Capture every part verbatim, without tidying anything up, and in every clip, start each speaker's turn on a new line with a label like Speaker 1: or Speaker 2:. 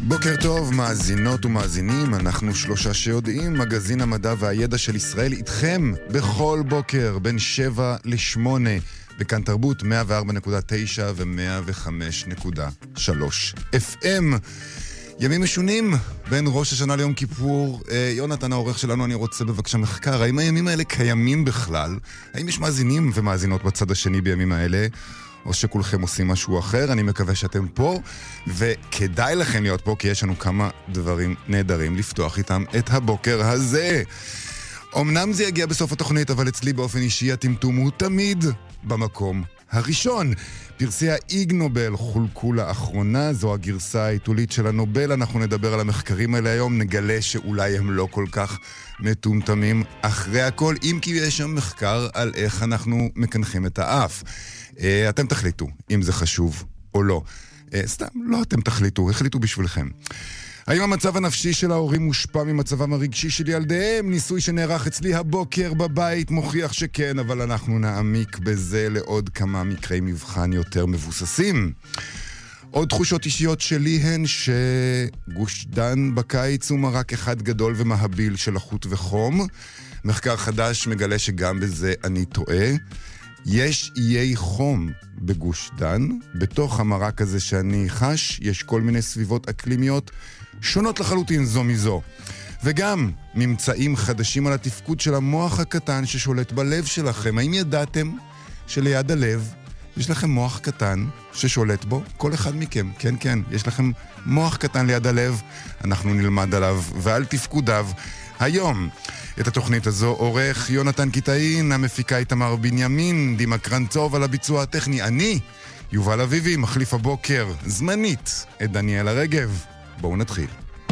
Speaker 1: בוקר טוב, מאזינות ומאזינים, אנחנו שלושה שיודעים, מגזין המדע והידע של ישראל איתכם בכל בוקר בין שבע לשמונה, בכאן תרבות מאה וארבע נקודה תשע ו-מאה וחמש נקודה שלוש אף אם. ימים משונים בין ראש השנה ליום כיפור. יונתן העורך שלנו, אני רוצה בבקשה מחקר, האם הימים האלה קיימים בכלל? האם יש מאזינים ומאזינות בצד השני בימים האלה? או שכולכם עושים משהו אחר? אני מקווה שאתם פה, וכדאי לכם להיות פה, כי יש לנו כמה דברים נהדרים לפתוח איתם את הבוקר הזה. אמנם זה יגיע בסוף התוכנית, אבל אצלי באופן אישי הטמטום הוא תמיד במקום הראשון. פרסי האיג נובל חולקו לאחרונה, זו הגרסה העיתולית של הנובל. אנחנו נדבר על המחקרים האלה היום, נגלה שאולי הם לא כל כך מטומטמים אחרי הכל, אם כי יש שם מחקר על איך אנחנו מקנחים את האף. אתם תחליטו אם זה חשוב או לא. סתם, לא אתם תחליטו, החליטו בשבילכם. האם המצב הנפשי של ההורים מושפע ממצבם הרגשי של ילדיהם? ניסוי שנערך אצלי הבוקר בבית מוכיח שכן, אבל אנחנו נעמיק בזה לעוד כמה מקרי מבחן יותר מבוססים. עוד תחושות אישיות שלי הן שגוש דן בקיץ הוא מרק אחד גדול ומהביל של לחות וחום. מחקר חדש מגלה שגם בזה אני טועה. יש איי חום בגוש דן, בתוך המרק הזה שאני חש, יש כל מיני סביבות אקלימיות שונות לחלוטין זו מזו. וגם ממצאים חדשים על התפקוד של המוח הקטן ששולט בלב שלכם. האם ידעתם שליד הלב יש לכם מוח קטן ששולט בו? כל אחד מכם, כן כן, יש לכם מוח קטן ליד הלב, אנחנו נלמד עליו ועל תפקודיו היום. את התוכנית הזו עורך יונתן קיטאין, המפיקה איתמר בנימין, דימה קרנצוב על הביצוע הטכני. אני, יובל אביבי, מחליף הבוקר זמנית את דניאל הרגב. בואו נתחיל.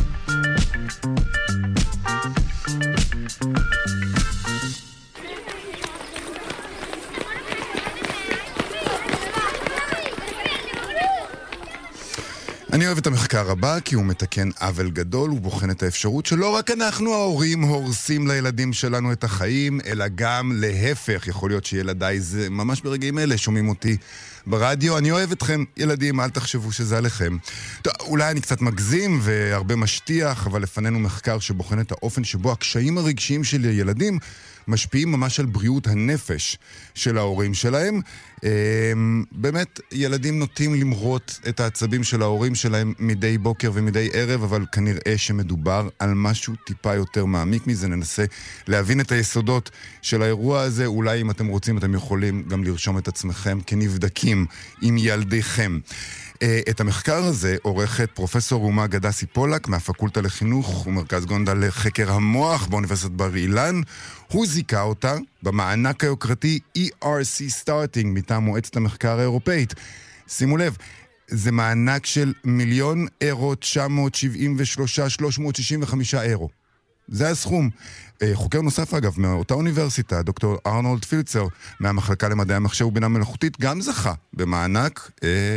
Speaker 1: אני אוהב את המחקר הבא כי הוא מתקן עוול גדול, הוא בוחן את האפשרות שלא רק אנחנו ההורים הורסים לילדים שלנו את החיים, אלא גם להפך. יכול להיות שילדיי זה ממש ברגעים אלה שומעים אותי ברדיו. אני אוהב אתכם ילדים, אל תחשבו שזה עליכם. טוב, אולי אני קצת מגזים והרבה משטיח, אבל לפנינו מחקר שבוחן את האופן שבו הקשיים הרגשיים של ילדים משפיעים ממש על בריאות הנפש של ההורים שלהם. באמת, ילדים נוטים למרות את העצבים של ההורים שלהם מדי בוקר ומדי ערב, אבל כנראה שמדובר על משהו טיפה יותר מעמיק מזה. ננסה להבין את היסודות של האירוע הזה. אולי אם אתם רוצים, אתם יכולים גם לרשום את עצמכם כנבדקים עם ילדיכם. את המחקר הזה עורכת פרופסור רומה גדסי פולק מהפקולטה לחינוך ומרכז גונדה לחקר המוח באוניברסיטת בר אילן. הוא זיכה אותה במענק היוקרתי אי אר סי Starting מטעם מועצת המחקר האירופאית. שימו לב, זה מענק של מיליון אירו תשע מאות שבעים ושלושה אלף שלוש מאות שישים וחמישה אירו. זה הסכום. חוקר נוסף אגב מאותה אוניברסיטה, דוקטור ארנולד פילצר מהמחלקה למדעי המחשב ובינה מלאכותית, גם זכה במענק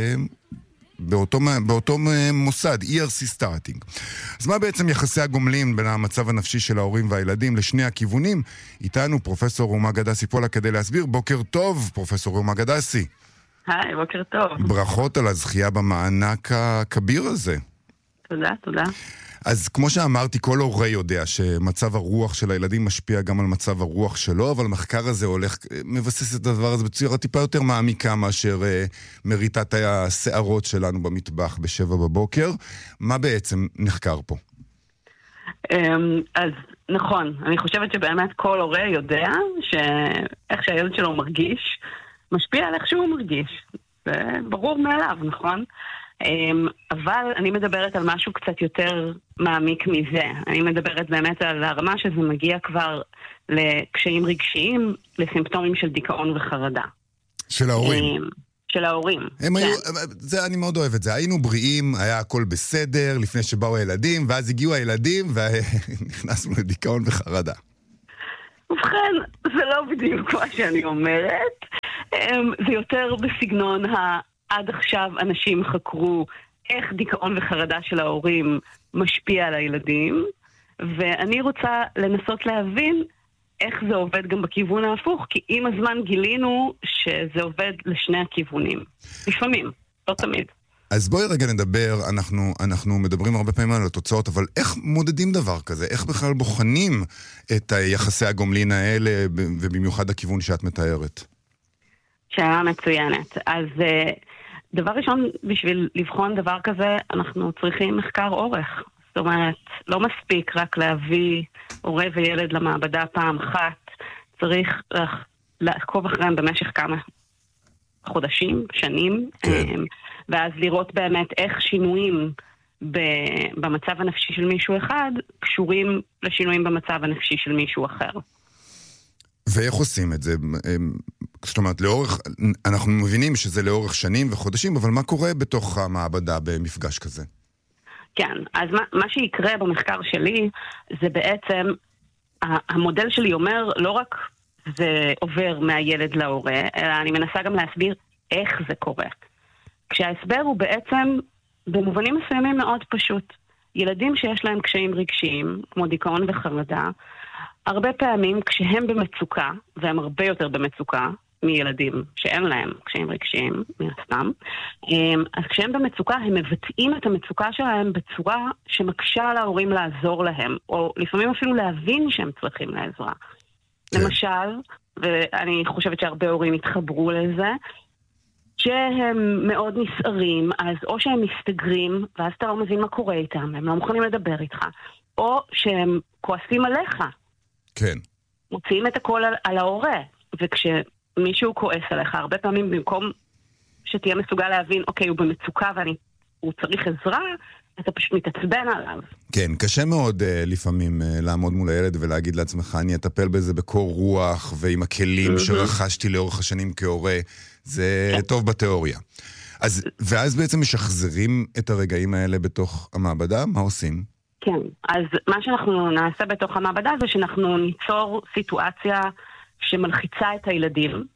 Speaker 1: באותו, באותו מוסד, אי אר סי Starting. אז מה בעצם יחסי הגומלין בין המצב הנפשי של ההורים והילדים לשני הכיוונים? איתנו פרופסור רומה גדסי פולה כדי להסביר. בוקר טוב, פרופסור רומה גדסי.
Speaker 2: היי, בוקר טוב.
Speaker 1: ברכות על הזכייה במענק הכביר הזה.
Speaker 2: תודה, תודה.
Speaker 1: אז כמו שאמרתי, כל הורה יודע שמצב הרוח של הילדים משפיע גם על מצב הרוח שלו, אבל המחקר הזה הולך, מבסס את הדבר הזה בצורה טיפה יותר מעמיקה מאשר uh, מריטת השערות שלנו במטבח בשבע בבוקר. מה בעצם נחקר פה?
Speaker 2: Um, אז נכון, אני חושבת שבאמת כל הורה יודע שאיך שהילד שלו מרגיש, משפיע על איך שהוא מרגיש. זה ברור מאליו, נכון? אבל אני מדברת על משהו קצת יותר מעמיק מזה. אני מדברת באמת על הרמה שזה מגיע כבר לקשיים רגשיים, לסימפטומים של דיכאון וחרדה.
Speaker 1: של ההורים.
Speaker 2: של ההורים.
Speaker 1: הם היו, זה, אני מאוד אוהב את זה. היינו בריאים, היה הכל בסדר, לפני שבאו הילדים, ואז הגיעו הילדים, ונכנסנו לדיכאון וחרדה.
Speaker 2: ובכן, זה לא בדיוק מה שאני אומרת. זה יותר בסגנון ה... עד עכשיו אנשים חקרו איך דיכאון וחרדה של ההורים משפיע על הילדים, ואני רוצה לנסות להבין איך זה עובד גם בכיוון ההפוך, כי עם הזמן גילינו שזה עובד לשני הכיוונים. לפעמים, לא תמיד.
Speaker 1: אז בואי רגע נדבר, אנחנו, אנחנו מדברים הרבה פעמים על התוצאות, אבל איך מודדים דבר כזה? איך בכלל בוחנים את היחסי הגומלין האלה, ובמיוחד הכיוון שאת מתארת?
Speaker 2: שאלה מצוינת. אז דבר ראשון, בשביל לבחון דבר כזה, אנחנו צריכים מחקר אורך. זאת אומרת, לא מספיק רק להביא הורה וילד למעבדה פעם אחת, צריך לעקוב אחריהם במשך כמה חודשים, שנים, כן. ואז לראות באמת איך שינויים במצב הנפשי של מישהו אחד קשורים לשינויים במצב הנפשי של מישהו אחר.
Speaker 1: ואיך עושים את זה? זאת אומרת, לאורך, אנחנו מבינים שזה לאורך שנים וחודשים, אבל מה קורה בתוך המעבדה במפגש כזה?
Speaker 2: כן, אז מה, מה שיקרה במחקר שלי זה בעצם, המודל שלי אומר לא רק זה עובר מהילד להורה, אלא אני מנסה גם להסביר איך זה קורה. כשההסבר הוא בעצם במובנים מסוימים מאוד פשוט. ילדים שיש להם קשיים רגשיים, כמו דיכאון וחרדה, הרבה פעמים כשהם במצוקה, והם הרבה יותר במצוקה מילדים שאין להם קשיים רגשיים, מן הסתם, אז כשהם במצוקה הם מבטאים את המצוקה שלהם בצורה שמקשה על ההורים לעזור להם, או לפעמים אפילו להבין שהם צריכים לעזרה. למשל, ואני חושבת שהרבה הורים התחברו לזה, שהם מאוד נסערים, אז או שהם מסתגרים, ואז אתה לא מבין מה קורה איתם, הם לא מוכנים לדבר איתך, או שהם כועסים עליך. כן. מוציאים את הכל על, על ההורה, וכשמישהו כועס עליך, הרבה פעמים במקום שתהיה מסוגל להבין, אוקיי, הוא במצוקה והוא צריך עזרה, אתה פשוט מתעצבן עליו. כן,
Speaker 1: קשה מאוד uh, לפעמים uh, לעמוד מול הילד ולהגיד לעצמך, אני אטפל בזה בקור רוח ועם הכלים שרכשתי לאורך השנים כהורה. זה כן. טוב בתיאוריה. אז, ואז בעצם משחזרים את הרגעים האלה בתוך המעבדה? מה עושים?
Speaker 2: כן, אז מה שאנחנו נעשה בתוך המעבדה זה שאנחנו ניצור סיטואציה שמלחיצה את הילדים.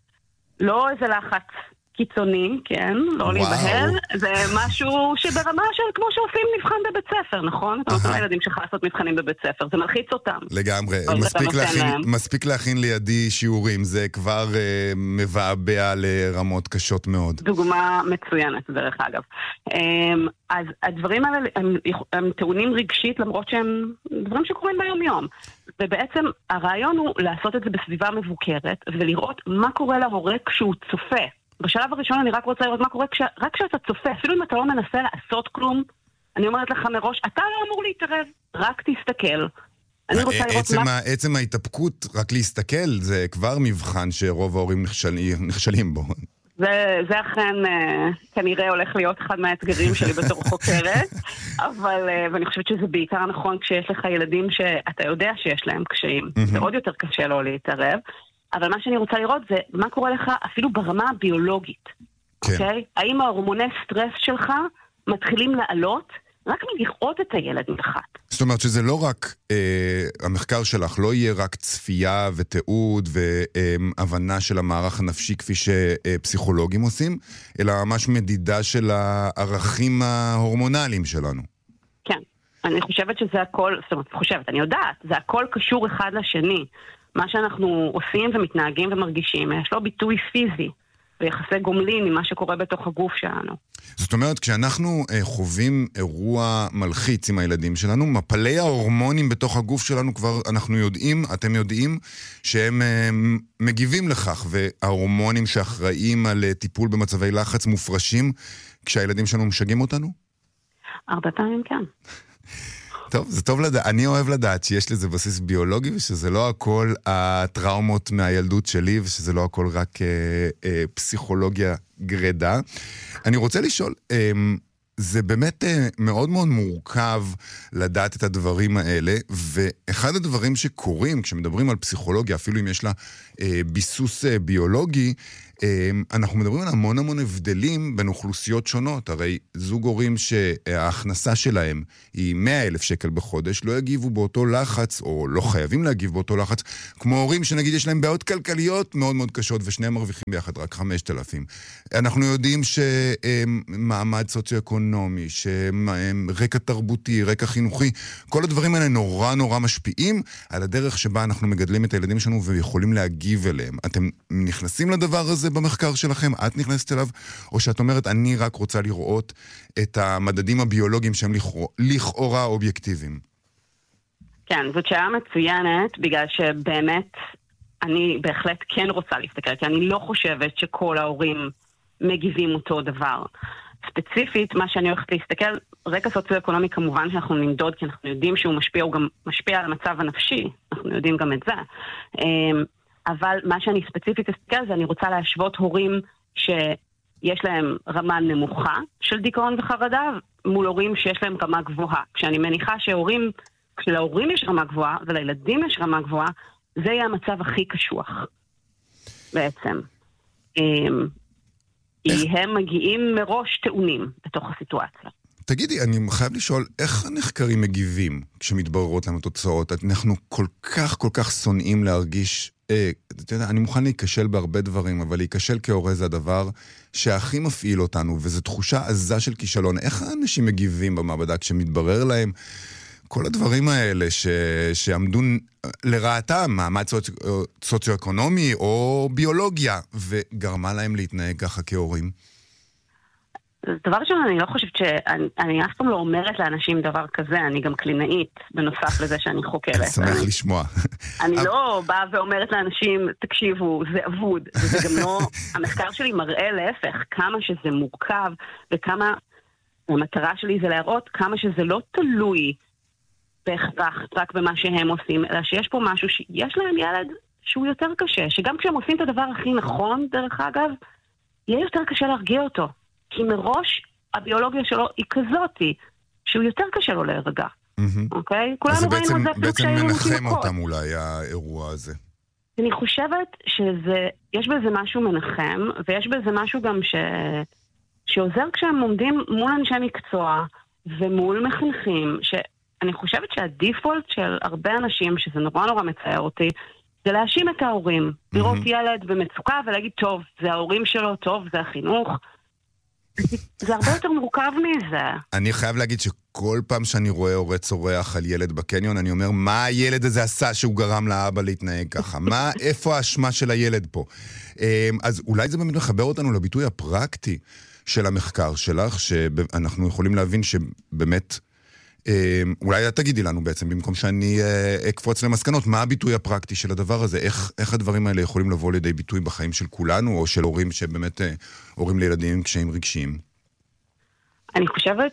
Speaker 2: לא איזה לחץ קיצוני, כן, לא להיבהל, זה משהו שברמה של כמו שעושים מבחן בבית ספר, נכון? אתה נותן לילדים שלך לעשות מבחנים בבית ספר, זה מלחיץ אותם.
Speaker 1: לגמרי, מספיק להכין, מספיק להכין לידי שיעורים, זה כבר uh, מבעבע לרמות קשות מאוד.
Speaker 2: דוגמה מצוינת, דרך אגב. Um, אז הדברים האלה הם, הם טעונים רגשית, למרות שהם דברים שקורים ביום יום. ובעצם הרעיון הוא לעשות את זה בסביבה מבוקרת, ולראות מה קורה להורה כשהוא צופה. בשלב הראשון אני רק רוצה לראות מה קורה כש... רק כשאתה צופה, אפילו אם אתה לא מנסה לעשות כלום, אני אומרת לך מראש, אתה לא אמור להתערב, רק תסתכל. אני רוצה לראות
Speaker 1: עצם
Speaker 2: מה...
Speaker 1: עצם ההתאפקות, רק להסתכל, זה כבר מבחן שרוב ההורים נכשלים, נכשלים בו.
Speaker 2: זה, זה אכן כנראה הולך להיות אחד מהאתגרים שלי בתור חוקרת, אבל, ואני חושבת שזה בעיקר נכון כשיש לך ילדים שאתה יודע שיש להם קשיים, זה עוד יותר קשה לא להתערב. אבל מה שאני רוצה לראות זה מה קורה לך אפילו ברמה הביולוגית. כן. אוקיי? האם ההורמוני סטרס שלך מתחילים לעלות רק מלראות את הילד מתחת?
Speaker 1: זאת אומרת שזה לא רק, אה, המחקר שלך לא יהיה רק צפייה ותיעוד והבנה של המערך הנפשי כפי שפסיכולוגים עושים, אלא ממש מדידה של הערכים ההורמונליים שלנו.
Speaker 2: כן. אני חושבת שזה הכל, זאת אומרת, חושבת, אני יודעת, זה הכל קשור אחד לשני. מה שאנחנו עושים ומתנהגים ומרגישים, יש לו ביטוי פיזי ויחסי גומלין עם מה שקורה בתוך הגוף שלנו.
Speaker 1: זאת אומרת, כשאנחנו uh, חווים אירוע מלחיץ עם הילדים שלנו, מפלי ההורמונים בתוך הגוף שלנו כבר אנחנו יודעים, אתם יודעים, שהם uh, מגיבים לכך, וההורמונים שאחראים על uh, טיפול במצבי לחץ מופרשים כשהילדים שלנו משגעים אותנו?
Speaker 2: הרבה פעמים כן.
Speaker 1: טוב, זה טוב לדעת. אני אוהב לדעת שיש לזה בסיס ביולוגי, ושזה לא הכל הטראומות מהילדות שלי, ושזה לא הכל רק אה, אה, פסיכולוגיה גרדה. אני רוצה לשאול, אה, זה באמת אה, מאוד מאוד מורכב לדעת את הדברים האלה, ואחד הדברים שקורים כשמדברים על פסיכולוגיה, אפילו אם יש לה אה, ביסוס אה, ביולוגי, אנחנו מדברים על המון המון הבדלים בין אוכלוסיות שונות. הרי זוג הורים שההכנסה שלהם היא מאה אלף שקל בחודש, לא יגיבו באותו לחץ, או לא חייבים להגיב באותו לחץ, כמו הורים שנגיד יש להם בעיות כלכליות מאוד מאוד קשות, ושניהם מרוויחים ביחד רק חמשת אלפים. אנחנו יודעים שמעמד סוציו-אקונומי, שרקע תרבותי, רקע חינוכי, כל הדברים האלה נורא נורא משפיעים על הדרך שבה אנחנו מגדלים את הילדים שלנו ויכולים להגיב אליהם. אתם נכנסים לדבר הזה הזה במחקר שלכם? את נכנסת אליו? או שאת אומרת, אני רק רוצה לראות את המדדים הביולוגיים שהם לכאורה אובייקטיביים?
Speaker 2: כן, זאת שאלה מצוינת, בגלל שבאמת אני בהחלט כן רוצה להסתכל, כי אני לא חושבת שכל ההורים מגיבים אותו דבר. ספציפית, מה שאני הולכת להסתכל, רקע סוציו-אקונומי כמובן שאנחנו נמדוד, כי אנחנו יודעים שהוא משפיע, הוא גם משפיע על המצב הנפשי, אנחנו יודעים גם את זה. אבל מה שאני ספציפית אסתכל זה, אני רוצה להשוות הורים שיש להם רמה נמוכה של דיכאון וחרדה, מול הורים שיש להם רמה גבוהה. כשאני מניחה שהורים, כשלהורים יש רמה גבוהה, ולילדים יש רמה גבוהה, זה יהיה המצב הכי קשוח, בעצם. כי הם מגיעים מראש טעונים בתוך הסיטואציה.
Speaker 1: תגידי, אני חייב לשאול, איך הנחקרים מגיבים כשמתבררות להם התוצאות? אנחנו כל כך, כל כך שונאים להרגיש, אה, אתה יודע, אני מוכן להיכשל בהרבה דברים, אבל להיכשל כהורה זה הדבר שהכי מפעיל אותנו, וזו תחושה עזה של כישלון. איך האנשים מגיבים במעבדה כשמתברר להם כל הדברים האלה ש... שעמדו לרעתם, מעמד סוצ... סוציו-אקונומי או ביולוגיה, וגרמה להם להתנהג ככה כהורים?
Speaker 2: דבר ראשון, אני לא חושבת שאני אני אף פעם לא אומרת לאנשים דבר כזה, אני גם קלינאית, בנוסף לזה שאני חוקרת.
Speaker 1: אני שמח לשמוע.
Speaker 2: אני לא באה ואומרת לאנשים, תקשיבו, זה אבוד, וזה גם לא, המחקר שלי מראה להפך, כמה שזה מורכב, וכמה, המטרה שלי זה להראות כמה שזה לא תלוי בהכרח רק במה שהם עושים, אלא שיש פה משהו שיש להם ילד שהוא יותר קשה, שגם כשהם עושים את הדבר הכי נכון, דרך אגב, יהיה יותר קשה להרגיע אותו. כי מראש הביולוגיה שלו היא כזאתי, שהוא יותר קשה לו להירגע. אוקיי? כולנו ראינו את זה אפילו כשהיינו
Speaker 1: מותינוקות. זה בעצם מנחם אותם אולי, האירוע הזה.
Speaker 2: אני חושבת שיש בזה משהו מנחם, ויש בזה משהו גם ש... שעוזר כשהם עומדים מול אנשי מקצוע, ומול מחנכים, שאני חושבת שהדיפולט של הרבה אנשים, שזה נורא נורא מצער אותי, זה להאשים את ההורים. לראות ילד במצוקה ולהגיד, טוב, זה ההורים שלו, טוב, זה החינוך. זה הרבה יותר מורכב מזה.
Speaker 1: אני חייב להגיד שכל פעם שאני רואה הורה צורח על ילד בקניון, אני אומר, מה הילד הזה עשה שהוא גרם לאבא להתנהג ככה? מה, איפה האשמה של הילד פה? אז אולי זה באמת מחבר אותנו לביטוי הפרקטי של המחקר שלך, שאנחנו יכולים להבין שבאמת, אולי את תגידי לנו בעצם, במקום שאני אקפוץ למסקנות, מה הביטוי הפרקטי של הדבר הזה? איך, איך הדברים האלה יכולים לבוא לידי ביטוי בחיים של כולנו, או של הורים שבאמת הורים לילדים עם קשיים רגשיים?
Speaker 2: אני חושבת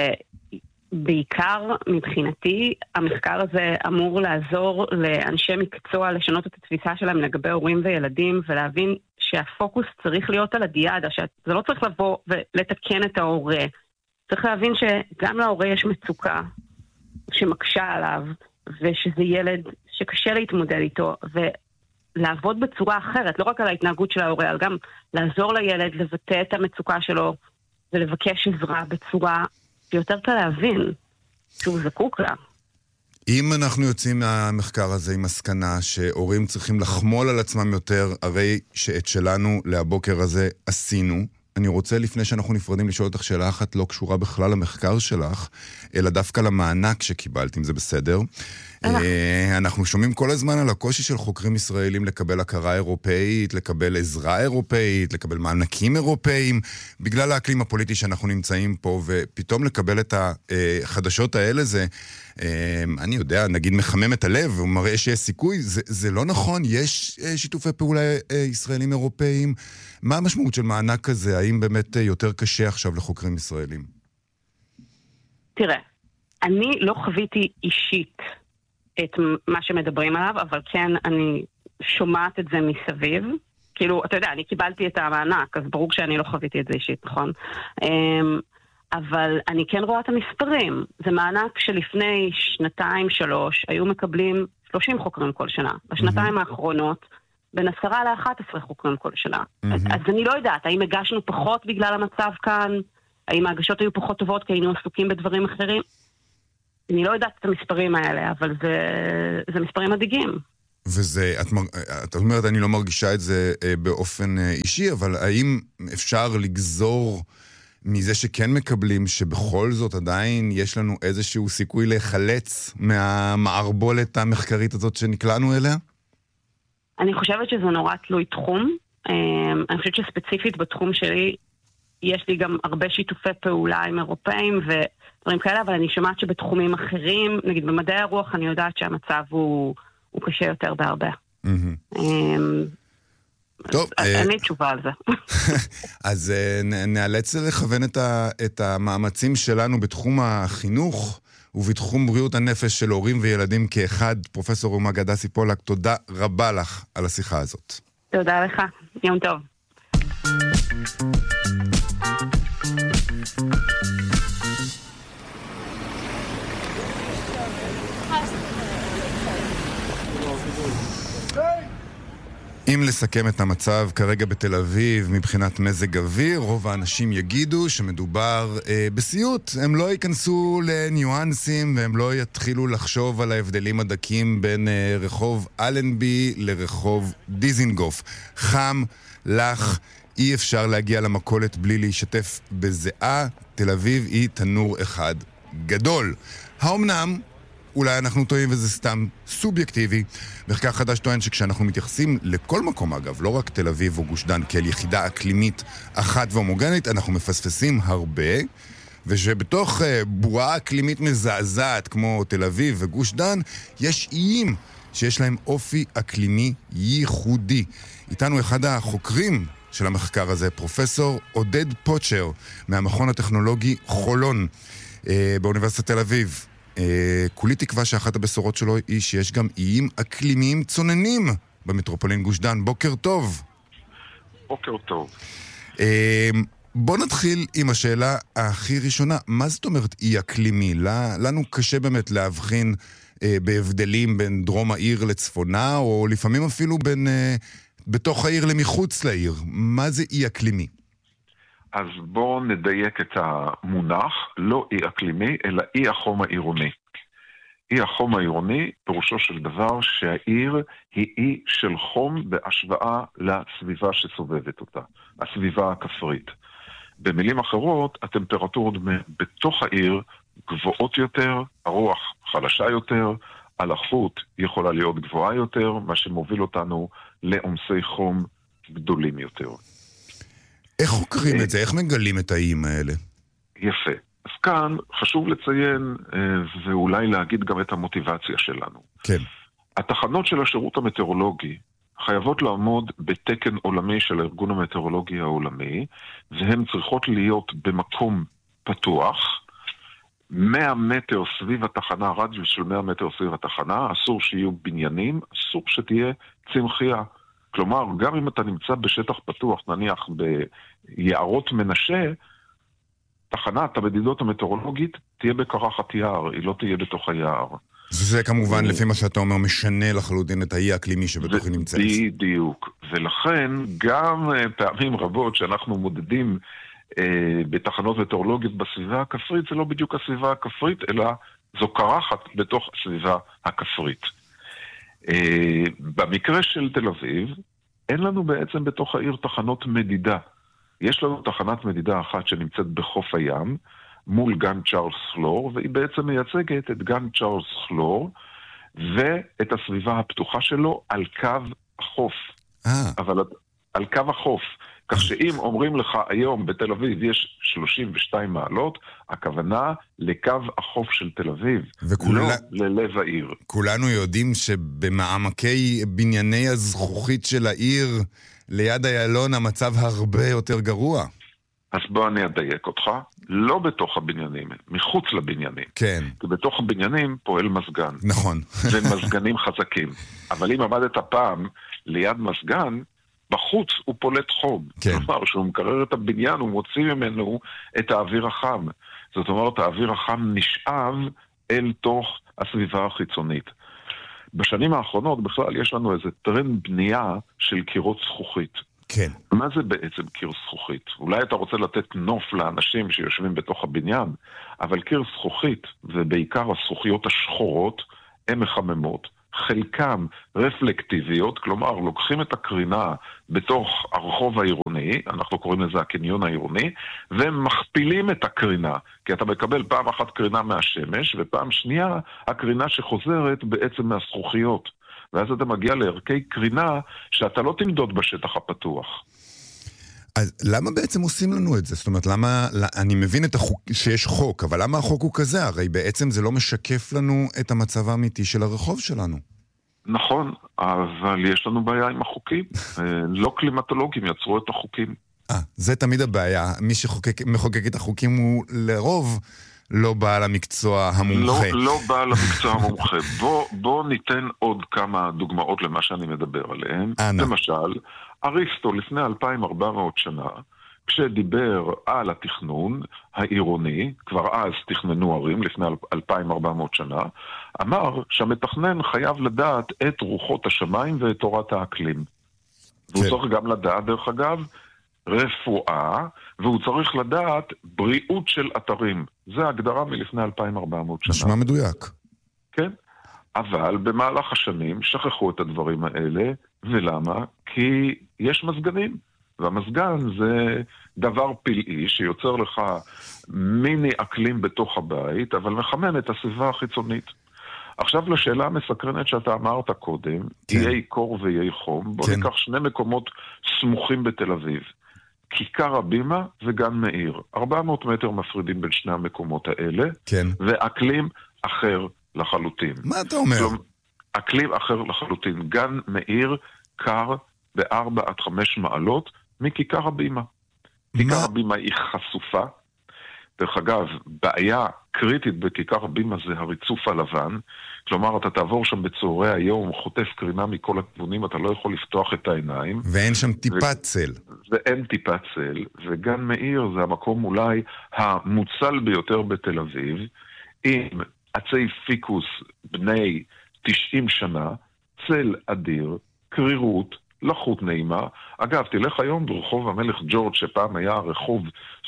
Speaker 2: שבעיקר מבחינתי, המחקר הזה אמור לעזור לאנשי מקצוע לשנות את התפיסה שלהם לגבי הורים וילדים, ולהבין שהפוקוס צריך להיות על הדיאדה, שזה לא צריך לבוא ולתקן את ההורה, צריך להבין שגם להורה יש מצוקה שמקשה עליו, ושזה ילד שקשה להתמודד איתו, ולעבוד בצורה אחרת, לא רק על ההתנהגות של ההורה, אלא גם לעזור לילד לבטא את המצוקה שלו, ולבקש עזרה בצורה שיותר קל להבין שהוא זקוק לה.
Speaker 1: אם אנחנו יוצאים מהמחקר הזה עם מסקנה שהורים צריכים לחמול על עצמם יותר, הרי שאת שלנו להבוקר הזה עשינו, אני רוצה לפני שאנחנו נפרדים לשאול אותך שאלה אחת לא קשורה בכלל למחקר שלך, אלא דווקא למענק שקיבלת, אם זה בסדר. אנחנו שומעים כל הזמן על הקושי של חוקרים ישראלים לקבל הכרה אירופאית, לקבל עזרה אירופאית, לקבל מענקים אירופאיים, בגלל האקלים הפוליטי שאנחנו נמצאים פה, ופתאום לקבל את החדשות האלה זה, אני יודע, נגיד מחמם את הלב, הוא מראה שיש סיכוי, זה, זה לא נכון, יש שיתופי פעולה ישראלים אירופאיים. מה המשמעות של מענק כזה? האם באמת יותר קשה עכשיו לחוקרים ישראלים?
Speaker 2: תראה, אני לא חוויתי אישית את מה שמדברים עליו, אבל כן, אני שומעת את זה מסביב. כאילו, אתה יודע, אני קיבלתי את המענק, אז ברור שאני לא חוויתי את זה אישית, נכון? אבל אני כן רואה את המספרים. זה מענק שלפני שנתיים, שלוש, היו מקבלים שלושים חוקרים כל שנה. בשנתיים האחרונות, בין עשרה לאחת עשרה חוקרים כל שנה. אז, אז אני לא יודעת, האם הגשנו פחות בגלל המצב כאן? האם ההגשות היו פחות טובות כי היינו עסוקים בדברים אחרים? אני לא יודעת את המספרים האלה, אבל זה, זה מספרים מדאיגים.
Speaker 1: וזה, את, את אומרת, אני לא מרגישה את זה באופן אישי, אבל האם אפשר לגזור מזה שכן מקבלים, שבכל זאת עדיין יש לנו איזשהו סיכוי לחלץ מהמערבולת המחקרית הזאת שנקלענו אליה?
Speaker 2: אני חושבת שזה נורא תלוי תחום. אני חושבת שספציפית בתחום שלי, יש לי גם הרבה שיתופי פעולה עם אירופאים ודברים כאלה, אבל אני שומעת שבתחומים אחרים, נגיד במדעי הרוח, אני יודעת שהמצב הוא, הוא קשה יותר בהרבה. Mm-hmm.
Speaker 1: טוב,
Speaker 2: אין לי תשובה על זה.
Speaker 1: אז נאלץ לכוון את המאמצים שלנו בתחום החינוך ובתחום בריאות הנפש של הורים וילדים כאחד. פרופסור רומה גדסי פולק, תודה רבה לך על השיחה הזאת.
Speaker 2: תודה לך, יום טוב.
Speaker 1: אם לסכם את המצב כרגע בתל אביב מבחינת מזג אוויר, רוב האנשים יגידו שמדובר אה, בסיוט. הם לא ייכנסו לניואנסים והם לא יתחילו לחשוב על ההבדלים הדקים בין אה, רחוב אלנבי לרחוב דיזינגוף. חם, לח, אי אפשר להגיע למכולת בלי להשתף בזיעה. תל אביב היא תנור אחד גדול. האומנם? אולי אנחנו טועים וזה סתם סובייקטיבי. מחקר חדש טוען שכשאנחנו מתייחסים לכל מקום, אגב, לא רק תל אביב או גוש דן, כאל יחידה אקלימית אחת והומוגנית, אנחנו מפספסים הרבה, ושבתוך uh, בועה אקלימית מזעזעת כמו תל אביב וגוש דן, יש איים שיש להם אופי אקלימי ייחודי. איתנו אחד החוקרים של המחקר הזה, פרופסור עודד פוצ'ר, מהמכון הטכנולוגי חולון uh, באוניברסיטת תל אביב. כולי תקווה שאחת הבשורות שלו היא שיש גם איים אקלימיים צוננים במטרופולין גוש דן. בוקר טוב.
Speaker 3: בוקר טוב.
Speaker 1: בוא נתחיל עם השאלה הכי ראשונה. מה זאת אומרת אי אקלימי? לנו קשה באמת להבחין בהבדלים בין דרום העיר לצפונה, או לפעמים אפילו בין בתוך העיר למחוץ לעיר. מה זה אי אקלימי?
Speaker 3: אז בואו נדייק את המונח, לא אי אקלימי, אלא אי החום העירוני. אי החום העירוני, פירושו של דבר שהעיר היא אי של חום בהשוואה לסביבה שסובבת אותה, הסביבה הכפרית. במילים אחרות, הטמפרטורות בתוך העיר גבוהות יותר, הרוח חלשה יותר, הלחות יכולה להיות גבוהה יותר, מה שמוביל אותנו לעומסי חום גדולים יותר.
Speaker 1: איך חוקרים את זה? איך מגלים את האיים האלה?
Speaker 3: יפה. אז כאן חשוב לציין ואולי להגיד גם את המוטיבציה שלנו.
Speaker 1: כן.
Speaker 3: התחנות של השירות המטאורולוגי חייבות לעמוד בתקן עולמי של הארגון המטאורולוגי העולמי, והן צריכות להיות במקום פתוח, מאה מטר סביב התחנה, רדיוס של מאה מטר סביב התחנה, אסור שיהיו בניינים, אסור שתהיה צמחייה. כלומר, גם אם אתה נמצא בשטח פתוח, נניח ביערות מנשה, תחנת המדידות המטאורולוגית תהיה בקרחת יער, היא לא תהיה בתוך היער.
Speaker 1: זה כמובן, לפי מה שאתה אומר, משנה לחלוטין את האי האקלימי שבתוך היא נמצאת.
Speaker 3: בדיוק. ולכן, גם פעמים רבות שאנחנו מודדים אה, בתחנות מטאורולוגיות בסביבה הכפרית, זה לא בדיוק הסביבה הכפרית, אלא זו קרחת בתוך הסביבה הכפרית. Uh, במקרה של תל אביב, אין לנו בעצם בתוך העיר תחנות מדידה. יש לנו תחנת מדידה אחת שנמצאת בחוף הים, מול גן צ'ארלס פלור, והיא בעצם מייצגת את גן צ'ארלס פלור, ואת הסביבה הפתוחה שלו על קו החוף.
Speaker 1: אה.
Speaker 3: אבל על קו החוף. כך שאם אומרים לך היום בתל אביב יש שלושים ושתיים מעלות, הכוונה לקו החוף של תל אביב, וכולה, לא ללב העיר.
Speaker 1: כולנו יודעים שבמעמקי בנייני הזכוכית של העיר, ליד איילון, המצב הרבה יותר גרוע.
Speaker 3: אז בוא אני אדייק אותך, לא בתוך הבניינים, מחוץ לבניינים.
Speaker 1: כן.
Speaker 3: כי בתוך הבניינים פועל מזגן.
Speaker 1: נכון.
Speaker 3: ומזגנים חזקים. אבל אם עמדת פעם ליד מזגן, בחוץ הוא פולט חום.
Speaker 1: כן.
Speaker 3: כלומר, כשהוא מקרר את הבניין, הוא מוציא ממנו את האוויר החם. זאת אומרת, האוויר החם נשאב אל תוך הסביבה החיצונית. בשנים האחרונות בכלל יש לנו איזה טרנד בנייה של קירות זכוכית.
Speaker 1: כן.
Speaker 3: מה זה בעצם קיר זכוכית? אולי אתה רוצה לתת נוף לאנשים שיושבים בתוך הבניין, אבל קיר זכוכית, ובעיקר הזכוכיות השחורות, הן מחממות. חלקם רפלקטיביות, כלומר לוקחים את הקרינה בתוך הרחוב העירוני, אנחנו קוראים לזה הקניון העירוני, והם מכפילים את הקרינה, כי אתה מקבל פעם אחת קרינה מהשמש, ופעם שנייה הקרינה שחוזרת בעצם מהזכוכיות. ואז אתה מגיע לערכי קרינה שאתה לא תמדוד בשטח הפתוח.
Speaker 1: אז למה בעצם עושים לנו את זה? זאת אומרת, למה, אני מבין את החוק, שיש חוק, אבל למה החוק הוא כזה? הרי בעצם זה לא משקף לנו את המצב האמיתי של הרחוב שלנו.
Speaker 3: נכון, אבל יש לנו בעיה עם החוקים. לא קלימטולוגים יצרו את החוקים.
Speaker 1: אה, זה תמיד הבעיה. מי שמחוקק את החוקים הוא לרוב לא בעל המקצוע המומחה.
Speaker 3: לא, לא בעל המקצוע המומחה. בוא, בוא ניתן עוד כמה דוגמאות למה שאני מדבר עליהן.
Speaker 1: אנא.
Speaker 3: למשל, אריסטו לפני אלפיים וארבע מאות שנה, כשדיבר על התכנון העירוני, כבר אז תכננו ערים לפני אלפיים וארבע מאות שנה, אמר שהמתכנן חייב לדעת את רוחות השמיים ואת תורת האקלים. והוא
Speaker 1: כן.
Speaker 3: צריך גם לדעת, דרך אגב, רפואה, והוא צריך לדעת בריאות של אתרים. זה ההגדרה מלפני אלפיים וארבע מאות שנה.
Speaker 1: נשמע מדויק.
Speaker 3: כן, אבל במהלך השנים שכחו את הדברים האלה, ולמה? כי יש מזגנים, והמזגן זה דבר פלאי שיוצר לך מיני אקלים בתוך הבית, אבל מחמם את הסביבה החיצונית. עכשיו לשאלה המסקרנת שאתה אמרת קודם,
Speaker 1: כן.
Speaker 3: איי קור ואיי חום, בוא
Speaker 1: כן.
Speaker 3: ניקח שני מקומות סמוכים בתל אביב. כיכר הבימה וגן מאיר. ארבע מאות מטר מפרידים בין שני המקומות האלה,
Speaker 1: כן.
Speaker 3: ואקלים אחר לחלוטין.
Speaker 1: מה אתה אומר?
Speaker 3: כלומר, אקלים אחר לחלוטין. גן מאיר קר בארבע עד חמש מעלות מכיכר הבימה. כיכר הבימה היא חשופה. דרך אגב, בעיה קריטית בכיכר הבימה זה הריצוף הלבן. כלומר, אתה תעבור שם בצהרי היום, חוטף קרינה מכל הכיוונים, אתה לא יכול לפתוח את העיניים.
Speaker 1: ואין שם טיפת צל.
Speaker 3: ואין טיפת צל. וגן מאיר זה המקום אולי המוצל ביותר בתל אביב, עם עצי פיקוס בני תשעים שנה, צל אדיר, קרירות, לחות נעימה. אגב, תלך היום ברחוב המלך ג'ורג' שפעם היה רחוב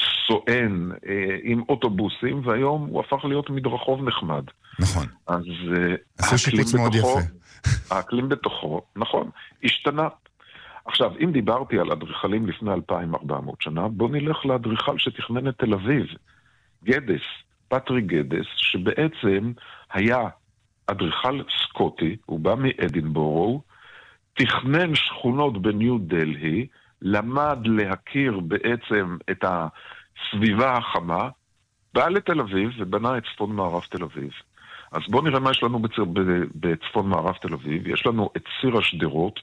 Speaker 3: סואן אה, עם אוטובוסים, והיום הוא הפך להיות מדרחוב נחמד.
Speaker 1: נכון.
Speaker 3: אז אה,
Speaker 1: עשו שיפוץ מאוד
Speaker 3: בתוכו,
Speaker 1: יפה.
Speaker 3: האקלים בתוכו, נכון, השתנה. עכשיו, אם דיברתי על אדריכלים לפני אלפיים וארבע מאות שנה, בוא נלך לאדריכל שתכנן את תל אביב. גדס, פטריק גדס, שבעצם היה אדריכל סקוטי, הוא בא מאדינבורו, תכנן שכונות בניו דלהי, למד להכיר בעצם את הסביבה החמה, בא לתל אביב ובנה את צפון מערב תל אביב. אז בואו נראה מה יש לנו בצ... בצפון מערב תל אביב. יש לנו את ציר השדרות,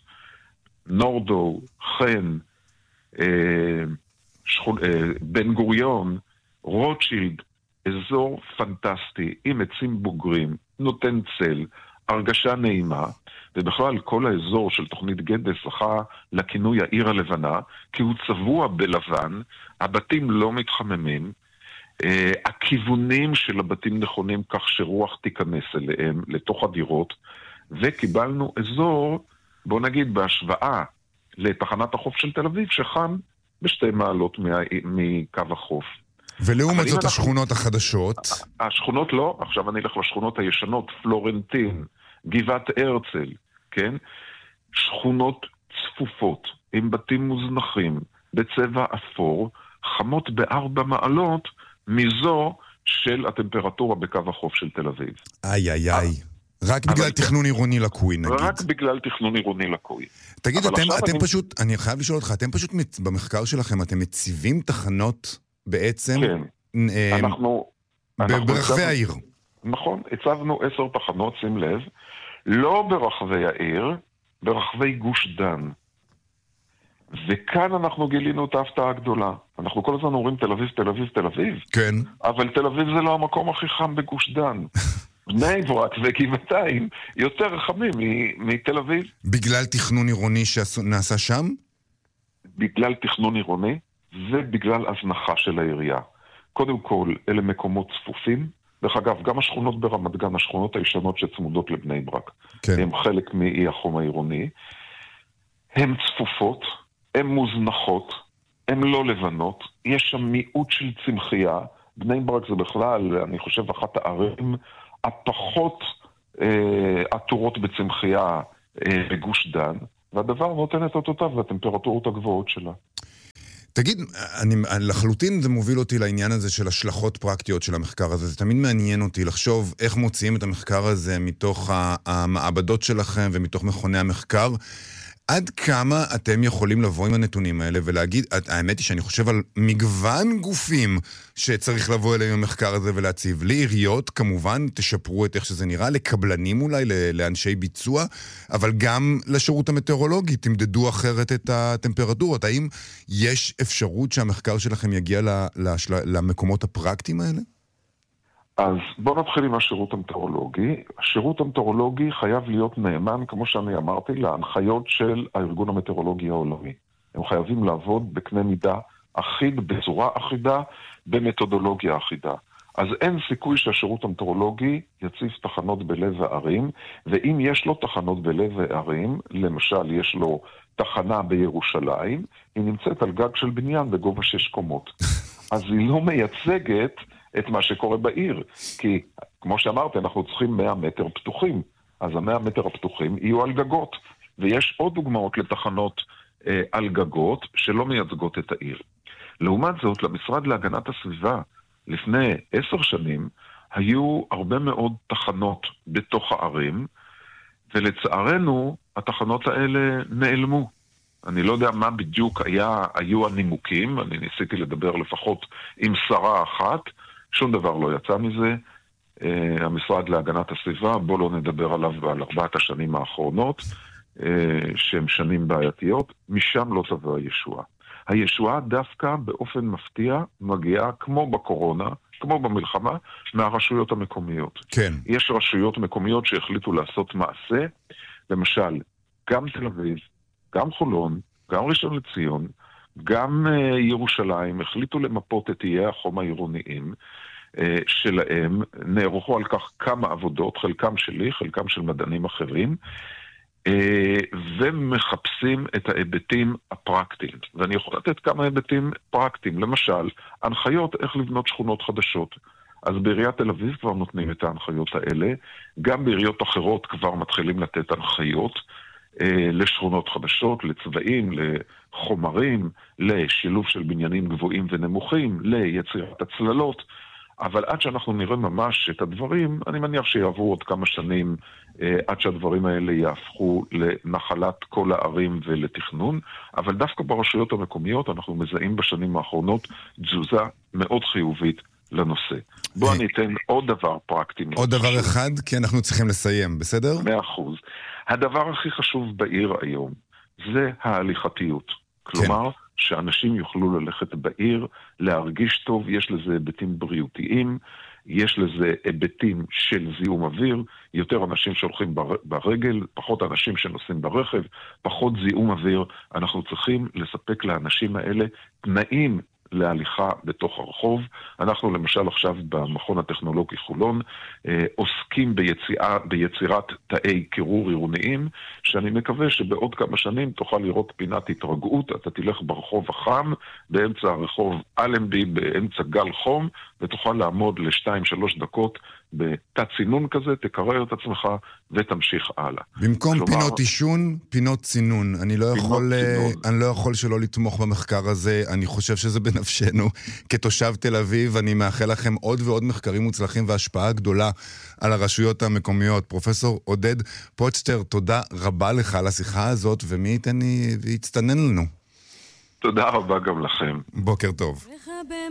Speaker 3: נורדו, חן, אה, שכון... אה, בן גוריון, רוטשילד, אזור פנטסטי, עם עצים בוגרים, נותן צל, הרגשה נעימה, ובכלל כל האזור של תוכנית גדס זכה לכינוי העיר הלבנה, כי הוא צבוע בלבן, הבתים לא מתחממים, uh, הכיוונים של הבתים נכונים כך שרוח תיכנס אליהם, לתוך הדירות, וקיבלנו אזור, בוא נגיד בהשוואה לתחנת החוף של תל אביב, שחם בשתי מעלות מה, מקו החוף.
Speaker 1: ולעומת זאת השכונות החדשות?
Speaker 3: השכונות לא, עכשיו אני אלך לשכונות הישנות, פלורנטין, גבעת הרצל, כן? שכונות צפופות, עם בתים מוזנחים, בצבע אפור, חמות בארבע מעלות מזו של הטמפרטורה בקו החוף של תל אביב.
Speaker 1: איי איי איי. רק בגלל תכנון עירוני לקוי, נגיד.
Speaker 3: רק בגלל תכנון עירוני לקוי.
Speaker 1: תגיד, אתם, אתם
Speaker 3: אני...
Speaker 1: פשוט, אני חייב לשאול אותך, אתם פשוט במחקר שלכם, אתם מציבים תחנות בעצם
Speaker 3: כן.
Speaker 1: אה,
Speaker 3: אנחנו,
Speaker 1: אנחנו ברחבי העיר.
Speaker 3: נכון, הצבנו עשר תחנות, שים לב, לא ברחבי העיר, ברחבי גוש דן. וכאן אנחנו גילינו את ההפתעה הגדולה. אנחנו כל הזמן אומרים תל אביב, תל אביב, תל אביב.
Speaker 1: כן.
Speaker 3: אבל תל אביב זה לא המקום הכי חם בגוש דן. בני ברק וגבעתיים יותר חמים מתל אביב.
Speaker 1: בגלל תכנון עירוני שנעשה שם?
Speaker 3: בגלל תכנון עירוני ובגלל הזנחה של העירייה. קודם כל, אלה מקומות צפופים. דרך אגב, גם השכונות ברמת גן, השכונות הישנות שצמודות לבני ברק,
Speaker 1: כן.
Speaker 3: הם חלק מאי החום העירוני. הן צפופות, הן מוזנחות, הן לא לבנות, יש שם מיעוט של צמחייה. בני ברק זה בכלל, אני חושב, אחת הערים הפחות אה, עטורות בצמחייה אה, בגוש דן, והדבר נותן את אותותיו והטמפרטורות הגבוהות שלה.
Speaker 1: תגיד, אני, לחלוטין זה מוביל אותי לעניין הזה של השלכות פרקטיות של המחקר הזה. זה תמיד מעניין אותי לחשוב איך מוציאים את המחקר הזה מתוך המעבדות שלכם ומתוך מכוני המחקר. עד כמה אתם יכולים לבוא עם הנתונים האלה ולהגיד, האמת היא שאני חושב על מגוון גופים שצריך לבוא אליהם עם המחקר הזה ולהציב. לעיריות, כמובן, תשפרו את איך שזה נראה, לקבלנים אולי, לאנשי ביצוע, אבל גם לשירות המטאורולוגי, תמדדו אחרת את הטמפרטורות. האם יש אפשרות שהמחקר שלכם יגיע למקומות הפרקטיים האלה?
Speaker 3: אז בואו נתחיל עם השירות המטאורולוגי. השירות המטאורולוגי חייב להיות נאמן, כמו שאני אמרתי, להנחיות של הארגון המטאורולוגי העולמי. הם חייבים לעבוד בקנה מידה אחיד, בצורה אחידה, במתודולוגיה אחידה. אז אין סיכוי שהשירות המטאורולוגי יציב תחנות בלב הערים, ואם יש לו תחנות בלב הערים, למשל יש לו תחנה בירושלים, היא נמצאת על גג של בניין בגובה שש קומות. אז היא לא מייצגת את מה שקורה בעיר, כי כמו שאמרתי, אנחנו צריכים מאה מטר פתוחים, אז המאה מטר הפתוחים יהיו על גגות, ויש עוד דוגמאות לתחנות אה, על גגות שלא מייצגות את העיר. לעומת זאת, למשרד להגנת הסביבה, לפני עשר שנים, היו הרבה מאוד תחנות בתוך הערים, ולצערנו, התחנות האלה נעלמו. אני לא יודע מה בדיוק היה, היו הנימוקים, אני ניסיתי לדבר לפחות עם שרה אחת, שום דבר לא יצא מזה. Uh, המשרד להגנת הסביבה, בוא לא נדבר עליו על ארבעת השנים האחרונות, uh, שהן שנים בעייתיות, משם לא תבוא הישועה. הישועה דווקא באופן מפתיע מגיעה, כמו בקורונה, כמו במלחמה, מהרשויות המקומיות.
Speaker 1: כן. יש
Speaker 3: רשויות מקומיות שהחליטו לעשות מעשה, למשל, גם תל אביב, גם חולון, גם ראשון לציון, גם uh, ירושלים, החליטו למפות את איי החום העירוניים uh, שלהם, נערכו על כך כמה עבודות, חלקם שלי, חלקם של מדענים אחרים, uh, ומחפשים את ההיבטים הפרקטיים. ואני יכול לתת כמה היבטים פרקטיים, למשל, הנחיות איך לבנות שכונות חדשות. אז בעיריית תל אביב כבר נותנים את ההנחיות האלה, גם בעיריות אחרות כבר מתחילים לתת הנחיות, לשכונות חדשות, לצבעים, לחומרים, לשילוב של בניינים גבוהים ונמוכים, ליצירת הצללות, אבל עד שאנחנו נראה ממש את הדברים, אני מניח שיעברו עוד כמה שנים עד שהדברים האלה יהפכו לנחלת כל הערים ולתכנון, אבל דווקא ברשויות המקומיות אנחנו מזהים בשנים האחרונות תזוזה מאוד חיובית לנושא. בוא אני אתן עוד דבר פרקטי.
Speaker 1: עוד דבר אחד, כי אנחנו צריכים לסיים, בסדר?
Speaker 3: מאה אחוז. הדבר הכי חשוב בעיר היום זה ההליכתיות. כלומר, כן. שאנשים יוכלו ללכת בעיר, להרגיש טוב, יש לזה היבטים בריאותיים, יש לזה היבטים של זיהום אוויר, יותר אנשים שהולכים ברגל, פחות אנשים שנוסעים ברכב, פחות זיהום אוויר. אנחנו צריכים לספק לאנשים האלה תנאים להליכה בתוך הרחוב. אנחנו למשל עכשיו במכון הטכנולוגי חולון אה, עוסקים ביציאה, ביצירת תאי קירור עירוניים, שאני מקווה שבעוד כמה שנים תוכל לראות פינת התרגעות, אתה תלך ברחוב החם, באמצע הרחוב אלנבי, באמצע גל חום, ותוכל לעמוד לשתיים שלוש דקות בתת צינון כזה, תקרר את עצמך ותמשיך הלאה.
Speaker 1: במקום כלומר, פינות אישון, פינות צינון. אני לא יכול, צינון. אני לא יכול שלא לתמוך במחקר הזה, אני חושב שזה בנפשנו. כתושב תל אביב, אני מאחל לכם עוד ועוד מחקרים מוצלחים והשפעה גדולה על הרשויות המקומיות. פרופסור עודד פוצ'טר, תודה רבה לך על השיחה הזאת, ומי ייתן ויצטנן לנו.
Speaker 3: תודה רבה גם לכם.
Speaker 1: בוקר טוב.